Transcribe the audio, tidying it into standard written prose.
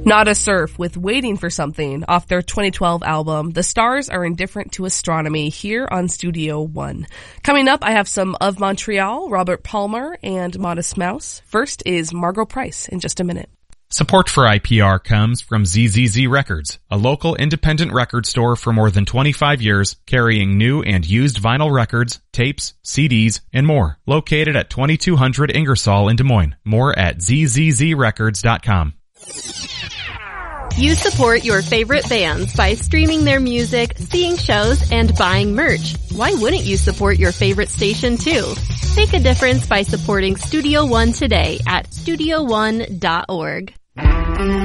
Nada Surf with Waiting for Something off their 2012 album, The Stars Are Indifferent to Astronomy, here on Studio One. Coming up, I have some Of Montreal, Robert Palmer, and Modest Mouse. First is Margot Price in just a minute. Support for IPR comes from ZZZ Records, a local independent record store for more than 25 years, carrying new and used vinyl records, tapes, CDs, and more. Located at 2200 Ingersoll in Des Moines. More at zzzrecords.com. You support your favorite bands by streaming their music, seeing shows, and buying merch. Why wouldn't you support your favorite station too? Make a difference by supporting Studio One today at studioone.org.